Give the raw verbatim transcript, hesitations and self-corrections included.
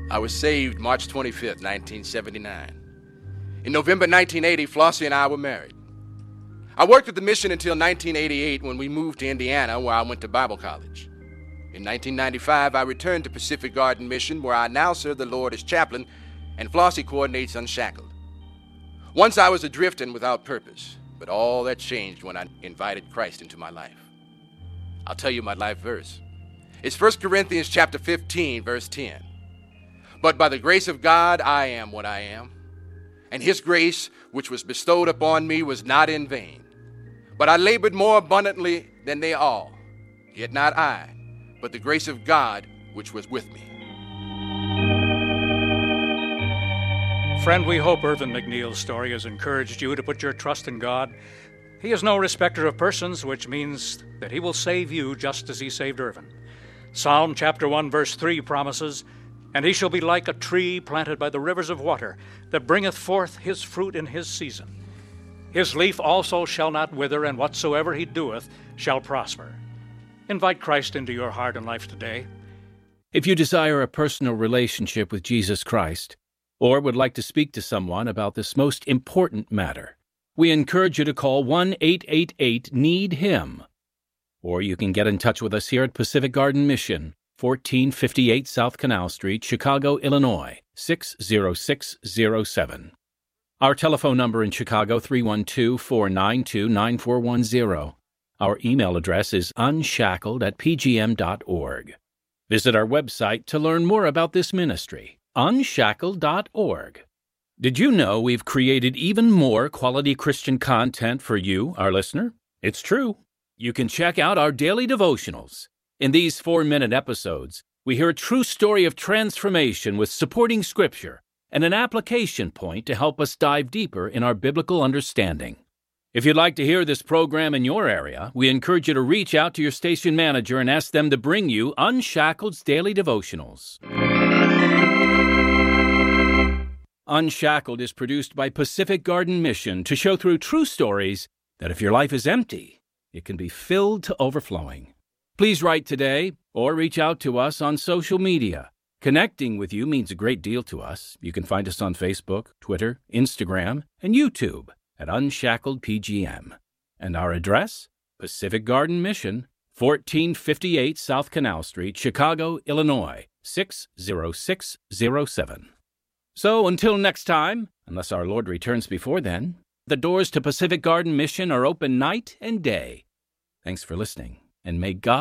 I was saved March twenty-fifth, nineteen seventy-nine. In November nineteen eighty, Flossie and I were married. I worked at the mission until nineteen eighty-eight when we moved to Indiana, where I went to Bible college. In nineteen ninety-five, I returned to Pacific Garden Mission, where I now serve the Lord as chaplain, and Flossie coordinates Unshackled. Once I was adrift and without purpose, but all that changed when I invited Christ into my life. I'll tell you my life verse. It's First Corinthians chapter fifteen, verse ten. But by the grace of God, I am what I am. And his grace, which was bestowed upon me, was not in vain. But I labored more abundantly than they all. Yet not I, but the grace of God, which was with me. Friend, we hope Irvin McNeil's story has encouraged you to put your trust in God. He is no respecter of persons, which means that he will save you just as he saved Irvin. Psalm chapter one, verse three promises, "And he shall be like a tree planted by the rivers of water, that bringeth forth his fruit in his season. His leaf also shall not wither, and whatsoever he doeth shall prosper." Invite Christ into your heart and life today. If you desire a personal relationship with Jesus Christ, or would like to speak to someone about this most important matter, we encourage you to call one eight eight eight need him. Or you can get in touch with us here at Pacific Garden Mission, fourteen fifty-eight South Canal Street, Chicago, Illinois, six zero six zero seven. Our telephone number in Chicago, three one two, four nine two, nine four one zero. Our email address is unshackled at p g m dot org. Visit our website to learn more about this ministry, unshackled dot org. Did you know we've created even more quality Christian content for you, our listener? It's true. You can check out our daily devotionals. In these four-minute episodes, we hear a true story of transformation with supporting scripture and an application point to help us dive deeper in our biblical understanding. If you'd like to hear this program in your area, we encourage you to reach out to your station manager and ask them to bring you Unshackled's Daily Devotionals. Unshackled is produced by Pacific Garden Mission to show through true stories that if your life is empty, it can be filled to overflowing. Please write today or reach out to us on social media. Connecting with you means a great deal to us. You can find us on Facebook, Twitter, Instagram, and YouTube at Unshackled P G M. And our address, Pacific Garden Mission, fourteen fifty-eight South Canal Street, Chicago, Illinois, six zero six zero seven. So until next time, unless our Lord returns before then, the doors to Pacific Garden Mission are open night and day. Thanks for listening, and may God